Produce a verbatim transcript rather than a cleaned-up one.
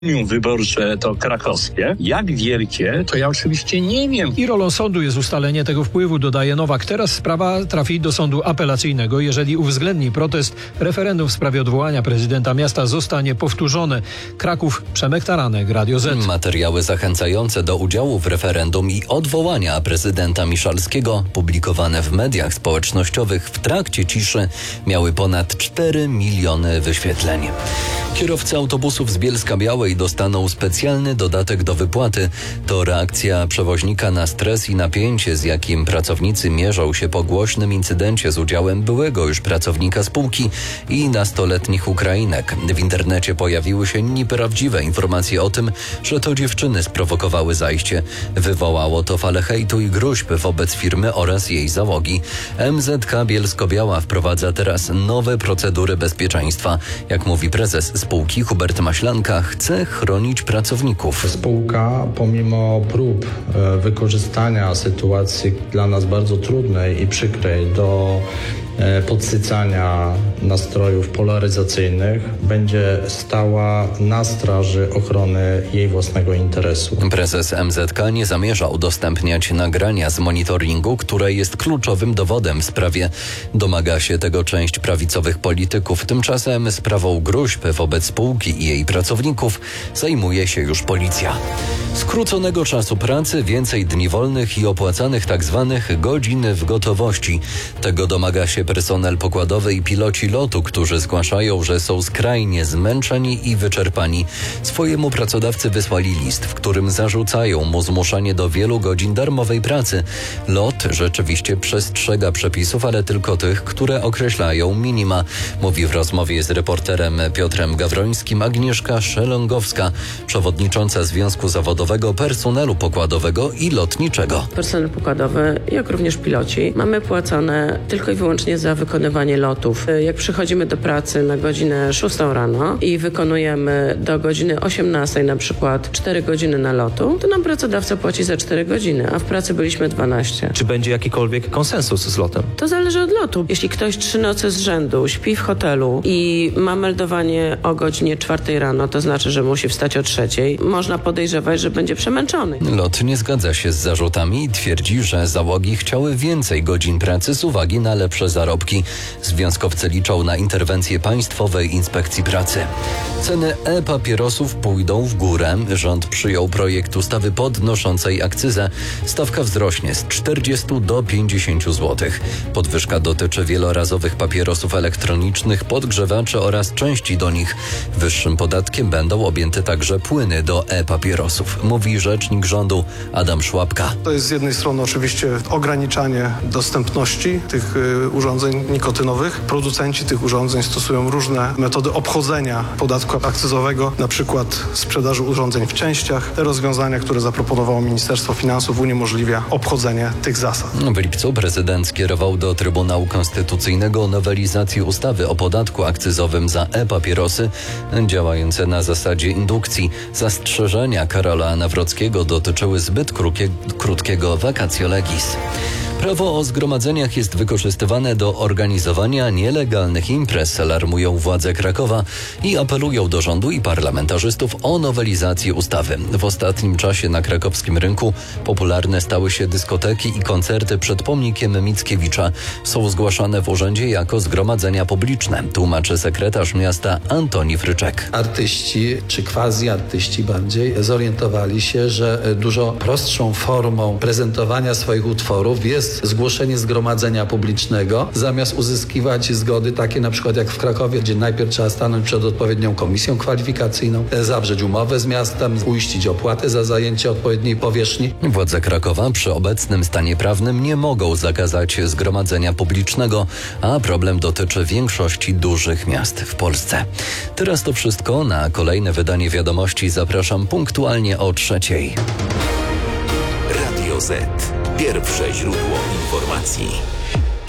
Wyborcze to krakowskie. Jak wielkie, to ja oczywiście nie wiem. I rolą sądu jest ustalenie tego wpływu, dodaje Nowak. Teraz sprawa trafi do sądu apelacyjnego. Jeżeli uwzględni protest, referendum w sprawie odwołania prezydenta miasta zostanie powtórzone. Kraków, Przemek Taranek, Radio Z. Materiały zachęcające do udziału w referendum i odwołania prezydenta Miszalskiego, publikowane w mediach społecznościowych w trakcie ciszy, miały ponad cztery miliony wyświetleń. Kierowcy autobusów z Bielska-Białej dostaną specjalny dodatek do wypłaty. To reakcja przewoźnika na stres i napięcie, z jakim pracownicy mierzą się po głośnym incydencie z udziałem byłego już pracownika spółki i nastoletnich Ukrainek. W internecie pojawiły się nieprawdziwe informacje o tym, że to dziewczyny sprowokowały zajście. Wywołało to falę hejtu i gróźb wobec firmy oraz jej załogi. M Z K Bielsko-Biała wprowadza teraz nowe procedury bezpieczeństwa. Jak mówi prezes spółki Hubert Maślanka, chce chronić pracowników. Spółka, pomimo prób wykorzystania sytuacji dla nas bardzo trudnej i przykrej do podsycania nastrojów polaryzacyjnych, będzie stała na straży ochrony jej własnego interesu. Prezes M Z K nie zamierza udostępniać nagrania z monitoringu, które jest kluczowym dowodem w sprawie. Domaga się tego część prawicowych polityków. Tymczasem sprawą gróźb wobec spółki i jej pracowników zajmuje się już policja. Skróconego czasu pracy, więcej dni wolnych i opłacanych tzw. godzin w gotowości. Tego domaga się personel pokładowy i piloci lotu, którzy zgłaszają, że są skrajnie zmęczeni i wyczerpani. Swojemu pracodawcy wysłali list, w którym zarzucają mu zmuszanie do wielu godzin darmowej pracy. Lot rzeczywiście przestrzega przepisów, ale tylko tych, które określają minima. Mówi w rozmowie z reporterem Piotrem Gawrońskim Agnieszka Szelongowska, przewodnicząca Związku Zawodowego Personelu Pokładowego i Lotniczego. Personel pokładowy, jak również piloci, mamy płacone tylko i wyłącznie za wykonywanie lotów. Jak przychodzimy do pracy na godzinę szóstą rano i wykonujemy do godziny osiemnastej na przykład cztery godziny na lotu, to nam pracodawca płaci za cztery godziny, a w pracy byliśmy dwanaście. Czy będzie jakikolwiek konsensus z lotem? To zależy od lotu. Jeśli ktoś trzy noce z rzędu śpi w hotelu i ma meldowanie o godzinie czwartej rano, to znaczy, że musi wstać o trzeciej, można podejrzewać, że będzie przemęczony. Lot nie zgadza się z zarzutami i twierdzi, że załogi chciały więcej godzin pracy z uwagi na lepsze zarobki. Związkowcy liczą na interwencję Państwowej Inspekcji Pracy. Ceny e-papierosów pójdą w górę. Rząd przyjął projekt ustawy podnoszącej akcyzę. Stawka wzrośnie z czterdziestu do pięćdziesięciu złotych. Podwyżka dotyczy wielorazowych papierosów elektronicznych, podgrzewaczy oraz części do nich. Wyższym podatkiem będą objęte także płyny do e-papierosów, mówi rzecznik rządu Adam Szłapka. To jest z jednej strony oczywiście ograniczanie dostępności tych y, urządzeń nikotynowych. Producenci tych urządzeń stosują różne metody obchodzenia podatku akcyzowego, na przykład sprzedaży urządzeń w częściach. Te rozwiązania, które zaproponowało Ministerstwo Finansów, uniemożliwia obchodzenie tych zasad. W lipcu prezydent skierował do Trybunału Konstytucyjnego nowelizację ustawy o podatku akcyzowym za e-papierosy działające na zasadzie indukcji. Zastrzeżenia Karola Nawrockiego dotyczyły zbyt krótkie, krótkiego vacatio legis. Prawo o zgromadzeniach jest wykorzystywane do organizowania nielegalnych imprez, alarmują władze Krakowa i apelują do rządu i parlamentarzystów o nowelizację ustawy. W ostatnim czasie na krakowskim rynku popularne stały się dyskoteki i koncerty przed pomnikiem Mickiewicza. Są zgłaszane w urzędzie jako zgromadzenia publiczne, tłumaczy sekretarz miasta Antoni Fryczek. Artyści, czy quasi-artyści bardziej, zorientowali się, że dużo prostszą formą prezentowania swoich utworów jest zgłoszenie zgromadzenia publicznego, zamiast uzyskiwać zgody takie na przykład jak w Krakowie, gdzie najpierw trzeba stanąć przed odpowiednią komisją kwalifikacyjną, zawrzeć umowę z miastem, uiścić opłatę za zajęcie odpowiedniej powierzchni. Władze Krakowa przy obecnym stanie prawnym nie mogą zakazać zgromadzenia publicznego, a problem dotyczy większości dużych miast w Polsce. Teraz to wszystko. Na kolejne wydanie wiadomości zapraszam punktualnie o trzeciej. Radio Z. Pierwsze źródło informacji.